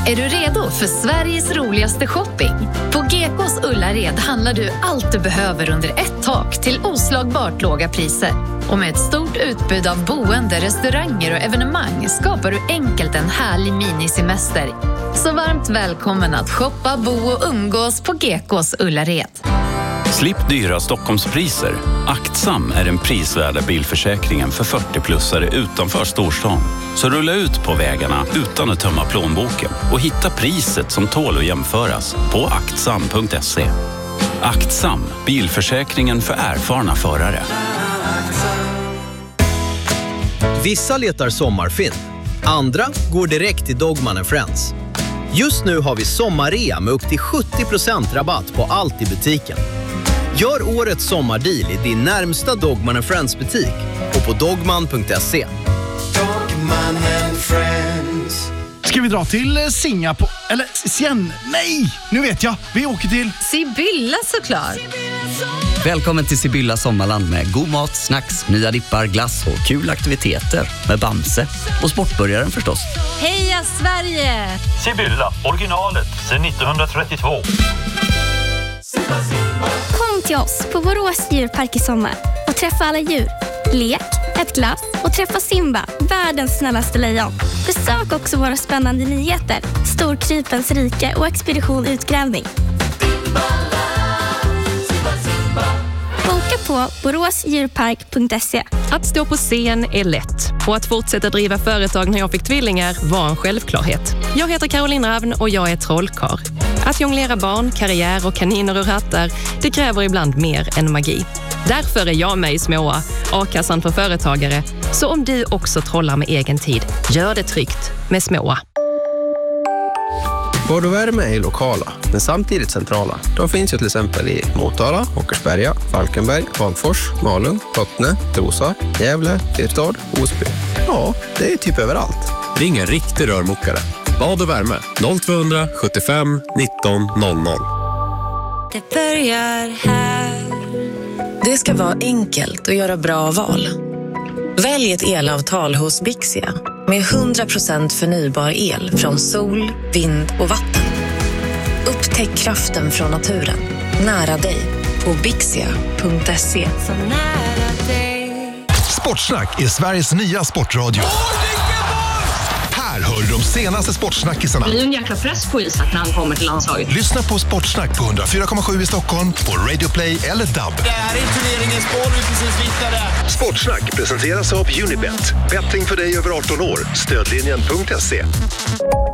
Är du redo för Sveriges roligaste shopping? På Gekås Ullared handlar du allt du behöver under ett tak till oslagbart låga priser. Och med ett stort utbud av boende, restauranger och evenemang skapar du enkelt en härlig minisemester. Så varmt välkommen att shoppa, bo och umgås på Gekås Ullared. Slipp dyra Stockholmspriser. Aktsam är den prisvärda bilförsäkringen för 40-plussare utanför storstan. Så rulla ut på vägarna utan att tömma plånboken och hitta priset som tål att jämföras på aktsam.se. Aktsam, bilförsäkringen för erfarna förare. Vissa letar sommarfin. Andra går direkt till Dogman & Friends. Just nu har vi sommarrea med upp till 70% rabatt på allt i butiken. Gör årets sommardeal i din närmsta Dogman & Friends butik och på dogman.se. Dogman & Friends. Ska vi dra till Singapore? Eller Sien? Nej, nu vet jag. Vi åker till Sibylla såklart. Välkommen till Sibylla Sommarland med god mat, snacks, nya dippar, glass och kul aktiviteter med Bamse. Och sportbörjaren förstås. Heja Sverige! Sibylla, originalet sedan 1932. Kom till oss på Borås djurpark i sommar och träffa alla djur. Lek, ett glass och träffa Simba, världens snällaste lejon. Besök också våra spännande nyheter, Storkrypens rike och Expedition Utgrävning. Boka på boråsdjurpark.se. Att stå på scen är lätt och att fortsätta driva företag när jag fick tvillingar var en självklarhet. Jag heter Caroline Ravn och jag är trollkarl. Att jonglera barn, karriär och kaniner ur hattar, det kräver ibland mer än magi. Därför är jag med i Småa, A-kassan för företagare. Så om du också trollar med egen tid, gör det tryggt med Småa. Vård och värme är lokala, men samtidigt centrala. De finns ju till exempel i Motala, Åkersberga, Falkenberg, Hagfors, Malung, Bottne, Trosa, Gävle, Tirstad, Osby. Ja, det är typ överallt. Ring en riktig rörmokare. Bad och värme 0200 75 19 00. Det börjar här. Det ska vara enkelt att göra bra val. Välj ett elavtal hos Bixia med 100% förnybar el från sol, vind och vatten. Upptäck kraften från naturen. Nära dig på bixia.se. Sportsnack är Sveriges nya sportradio. Här hör du de senaste sportsnackisarna. Det blir en jäkla press på Isak när han kommer till landslaget. Lyssna på Sportsnack på 104,7 i Stockholm, på Radio Play eller DAB. Det här är turneringens mål, vi precis vittnade. Sportsnack presenteras av Unibet. Betting för dig över 18 år. Stödlinjen.se.